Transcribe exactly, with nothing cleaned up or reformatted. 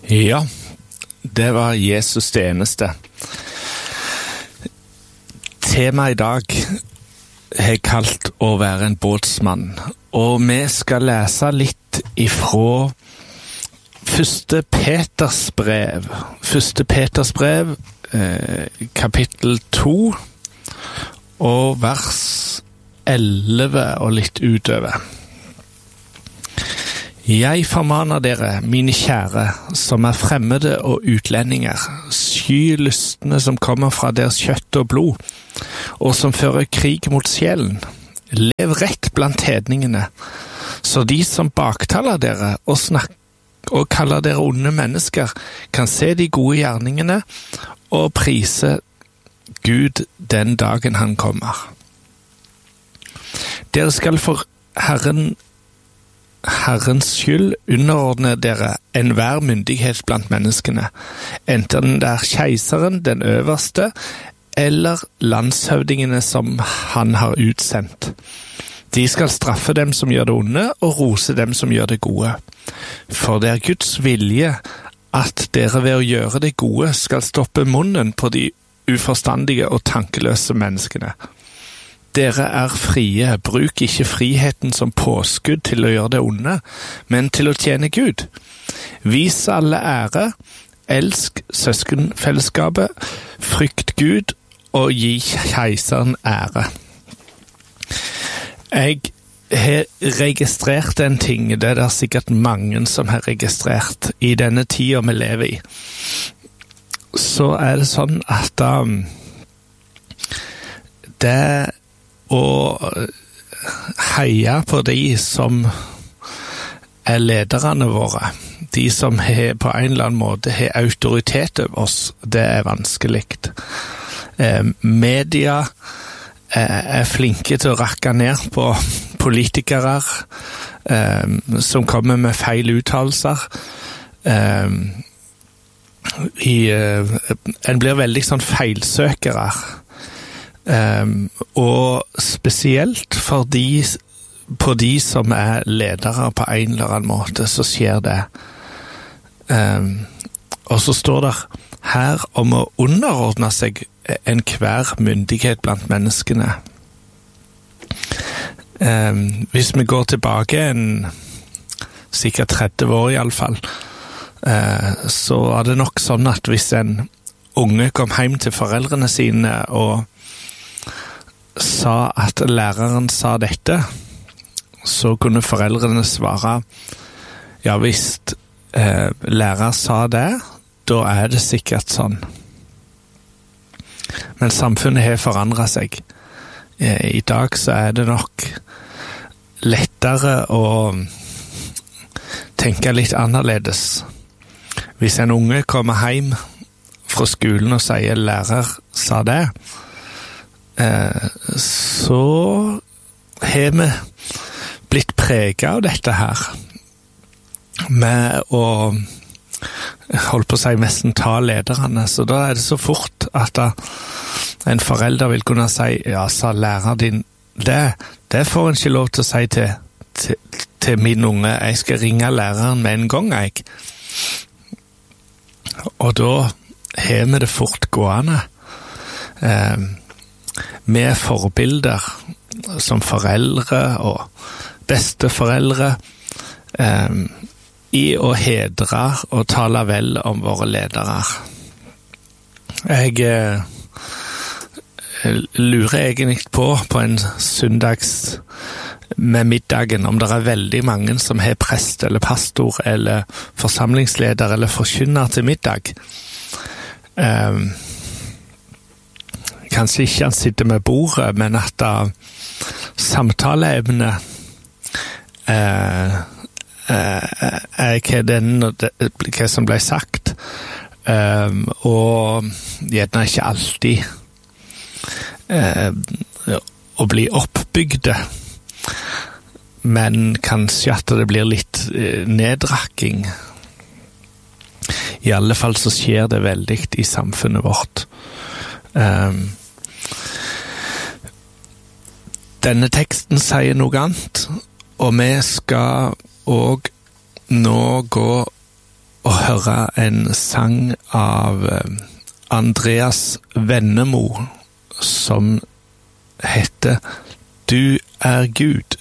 Ja, det var Jesus det eneste. Temaet i dag har kalt å være en båtsmann, og vi skal lese litt ifra Første Peters brev. Første Peters brev, eh, kapittel to, og vers elleve og litt utover. Jeg formaner dere, mine kjære, som er fremmede og utlendinger, sky lystne som kommer fra deres kjøtt og blod, og som fører krig mot sjelen. Lev rett blant hedningene, så de som baktaler dere og, snakker, og kaller dere onde mennesker, kan se de gode gjerningene og prise Gud den dagen han kommer. Dere skal for Herren Herrens skyld underordne dere enhver myndighet blant menneskene, enten det er keiseren, den øverste, eller landshøvdingene som han har utsendt. De skal straffe dem som gjør det onde, og rose dem som gjør det gode. For det er Guds vilje at dere ved å gjøre det gode skal stoppe munnen på de uforstandige og tankeløse menneskene. Dere er frie, bruk ikke friheten som påskudd til å gjøre det onde, men til å tjene Gud. Vis alle ære, elsk søskenfellesskapet, frykt Gud og gi keiseren ære. Jeg har registrert en ting, det er det sikkert mange som har registrert i denne tiden vi lever i. Så er det sånn at um, det og heie på de som er lederne våre, de som har på en eller annen måte har autoritet over oss, det er vanskelig. Eh, media eh, er flinke til å rakke ned på politikere eh, som kommer med feil uttalelser. Eh, i, eh, en blir veldig sånn feilsøkere. Um, og spesielt for de, på de som er ledere på en eller annen måte, så skjer det. Um, og så står det her om å underordne seg en hver myndighet blant menneskene. Um, hvis vi går tilbake en sikkert tretti år i alle fall, uh, så er det nok sånn at hvis en unge kom hjem til foreldrene sine og sa at læreren sa dette, så kunne foreldrene svare, ja hvis eh, lærer sa det, da er det sikkert sånn. Men samfunnet har forandret seg. Eh, I dag så er det nok lettere å tenke litt annerledes. Hvis en unge kommer hjem fra skolen og sier lærer sa det, Eh, så har vi blitt preget av dette her med å holde på å si nesten ta lederne, så da er det så fort at da, en forelder vil kunne si, ja, sa lærer din det, det får en ikke lov til å si til, til, til min unge, jeg skal ringe læreren med en gang, jeg. Og da har vi det fort gående. Eh, med forbilder som foreldre og besteforeldre eh, i å hedre og tale vel om våre ledere. Jeg eh, lurer egentlig på på en søndags med middagen om det er veldig mange som har prest eller pastor eller forsamlingsleder eller forkynner til middag. Eh, Kanskje ikke han sitter med bordet, men at da samtaleevnet eh, eh, er hva, den, hva som ble sagt, eh, og gjerne ikke alltid eh, å bli oppbygde, men kanskje at det blir litt eh, nedrakking. I alle fall så skjer det veldig i samfunnet vårt. Um, denne teksten sier noe annet, og vi skal også nå gå og høre en sang av Andreas Vennemo som heter «Du er Gud».